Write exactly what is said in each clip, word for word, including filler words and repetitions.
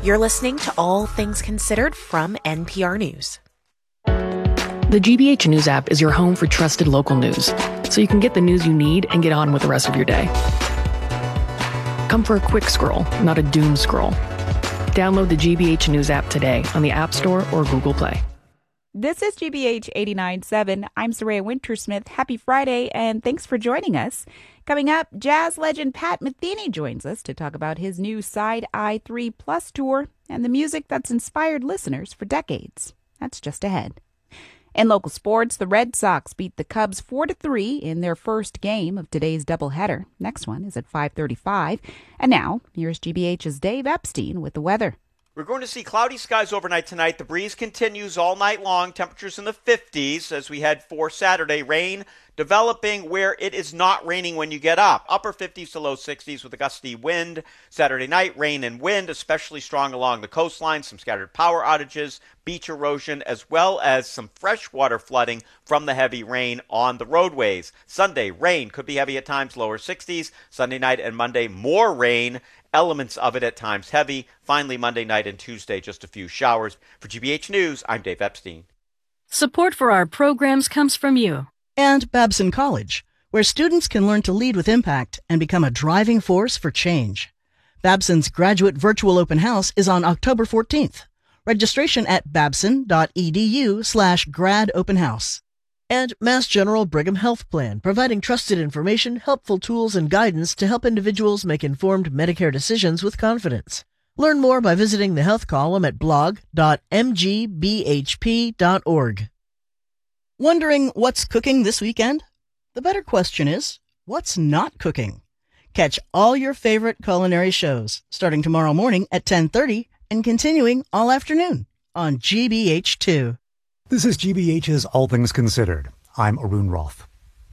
You're listening to All Things Considered from N P R News. The G B H News app is your home for trusted local news, so you can get the news you need and get on with the rest of your day. Come for a quick scroll, not a doom scroll. Download the G B H News app today on the App Store or Google Play. This is G B H eighty-nine point seven. I'm Soraya Wintersmith. Happy Friday, and thanks for joining us. Coming up, jazz legend Pat Metheny joins us to talk about his new Side Eye three Plus tour and the music that's inspired listeners for decades. That's just ahead. In local sports, the Red Sox beat the Cubs four to three in their first game of today's doubleheader. Next one is at five thirty-five. And now, here's G B H's Dave Epstein with the weather. We're going to see cloudy skies overnight tonight. The breeze continues all night long. Temperatures in the fifties as we head for Saturday. Rain developing where it is not raining when you get up. Upper fifties to low sixties with a gusty wind. Saturday night, rain and wind, especially strong along the coastline. Some scattered power outages, beach erosion, as well as some freshwater flooding from the heavy rain on the roadways. Sunday, rain could be heavy at times, lower sixties. Sunday night and Monday, more rain. Elements of it at times heavy. Finally, Monday night and Tuesday, just a few showers. For G B H News, I'm Dave Epstein. Support for our programs comes from you. And Babson College, where students can learn to lead with impact and become a driving force for change. Babson's graduate virtual open house is on October fourteenth. Registration at babson.edu slash grad open house. And Mass General Brigham Health Plan, providing trusted information, helpful tools, and guidance to help individuals make informed Medicare decisions with confidence. Learn more by visiting the health column at blog dot m g b h p dot org. Wondering what's cooking this weekend? The better question is, what's not cooking? Catch all your favorite culinary shows, starting tomorrow morning at ten thirty and continuing all afternoon on G B H two. This is G B H's All Things Considered. I'm Arun Roth.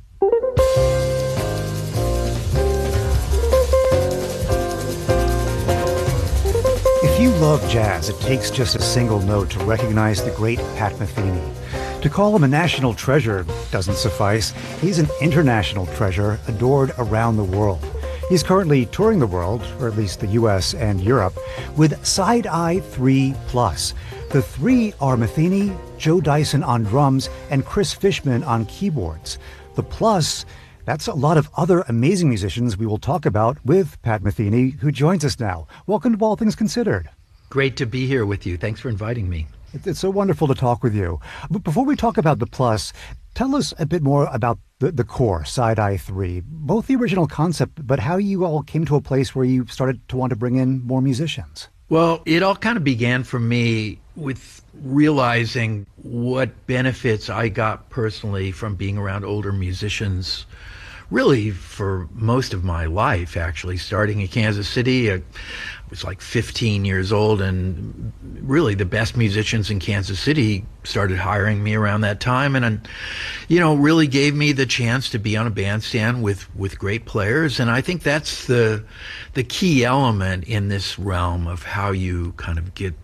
If you love jazz, it takes just a single note to recognize the great Pat Metheny. To call him a national treasure doesn't suffice. He's an international treasure, adored around the world. He's currently touring the world, or at least the U S and Europe, with Side Eye three Plus. The three are Metheny, Joe Dyson on drums, and Chris Fishman on keyboards. The Plus, that's a lot of other amazing musicians we will talk about with Pat Metheny, who joins us now. Welcome to All Things Considered. Great to be here with you. Thanks for inviting me. It's so wonderful to talk with you. But before we talk about the Plus, tell us a bit more about the, the core, Side Eye three, both the original concept, but how you all came to a place where you started to want to bring in more musicians. Well, it all kind of began for me with realizing what benefits I got personally from being around older musicians, really for most of my life, actually. Starting in Kansas City, I was like fifteen years old, and really the best musicians in Kansas City started hiring me around that time, and, you know, really gave me the chance to be on a bandstand with, with great players. And I think that's the the key element in this realm of how you kind of get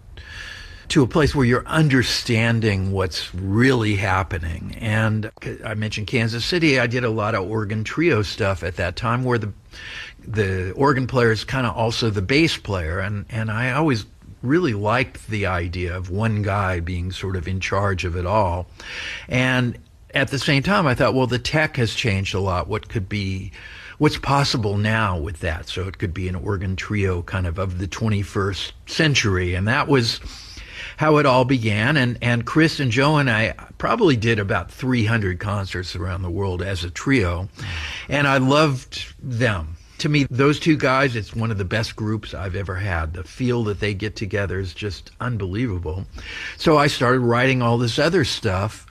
to a place where you're understanding what's really happening. And I mentioned Kansas City. I did a lot of organ trio stuff at that time, where the the organ player is kind of also the bass player, and and I always really liked the idea of one guy being sort of in charge of it all. And at the same time, I thought, well, the tech has changed a lot. What could be what's possible now with that? So it could be an organ trio kind of of the twenty-first century, and that was how it all began. And, and Chris and Joe and I probably did about three hundred concerts around the world as a trio, and I loved them. To me, those two guys, it's one of the best groups I've ever had. The feel that they get together is just unbelievable. So I started writing all this other stuff,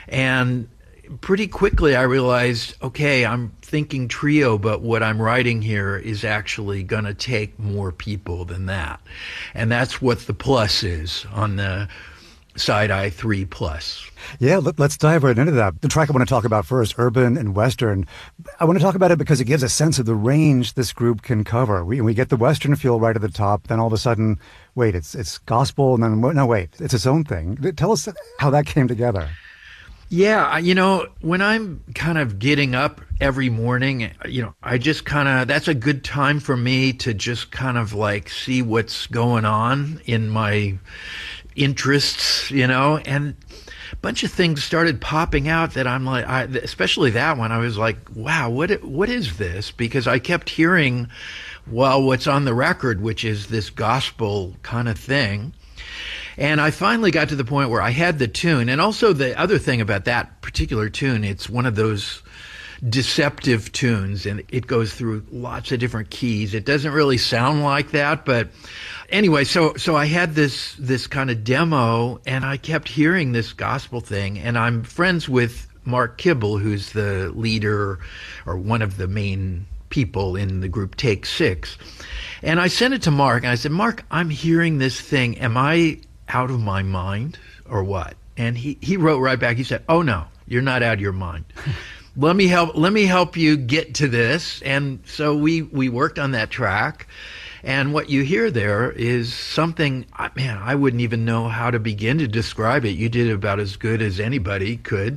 and pretty quickly I realized, okay, I'm thinking trio, but what I'm writing here is actually going to take more people than that. And that's what the Plus is on the Side Eye three Plus. Yeah, let, let's dive right into that. The track I want to talk about first, Urban and Western. I want to talk about it because it gives a sense of the range this group can cover. We we get the Western feel right at the top, then all of a sudden, wait, it's it's gospel, and then, no, wait, it's its own thing. Tell us how that came together. Yeah, I- you know, when I'm kind of getting up every morning, you know, I just kind of, that's a good time for me to just kind of like see what's going on in my interests, you know, and a bunch of things started popping out that I'm like, I, especially that one, I was like, wow, what what is this? Because I kept hearing, well, what's on the record, which is this gospel kind of thing. And I finally got to the point where I had the tune. And also the other thing about that particular tune, it's one of those deceptive tunes, and it goes through lots of different keys. It doesn't really sound like that, but anyway, so so I had this this kind of demo, and I kept hearing this gospel thing, and I'm friends with Mark Kibble, who's the leader or one of the main people in the group Take Six. And I sent it to Mark, and I said, Mark, I'm hearing this thing. Am I out of my mind or what? And he, he wrote right back. He said, oh, no, you're not out of your mind. Let me help. Let me help you get to this. And so we, we worked on that track. And what you hear there is something, man, I wouldn't even know how to begin to describe it. You did about as good as anybody could,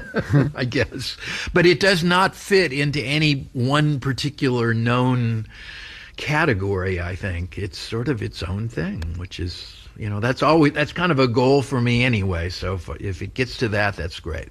I guess. But it does not fit into any one particular known category, I think. It's sort of its own thing, which is, you know, that's always, that's kind of a goal for me anyway. So if, if it gets to that, that's great.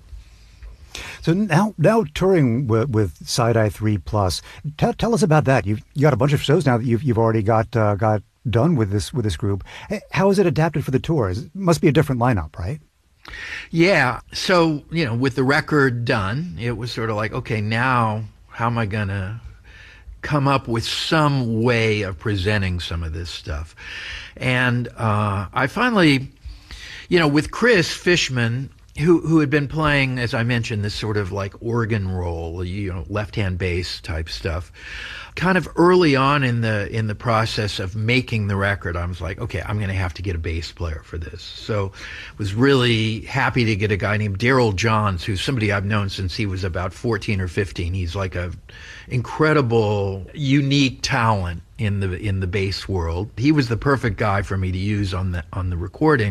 So now, now touring with, with Side Eye three Plus, tell, tell us about that. You've you got a bunch of shows now that you've you've already got uh, got done with this with this group. How is it adapted for the tours? It must be a different lineup, right? Yeah. So you know, with the record done, it was sort of like, okay, now how am I gonna come up with some way of presenting some of this stuff? And uh, I finally, you know, with Chris Fishman, who who had been playing, as I mentioned, this sort of like organ role, you know, left-hand bass type stuff. Kind of early on in the in the process of making the record, I was like, okay, I'm going to have to get a bass player for this. So was really happy to get a guy named Daryl Johns, who's somebody I've known since he was about fourteen or fifteen. He's like a incredible, unique talent in the in the bass world. He was the perfect guy for me to use on the on the recording.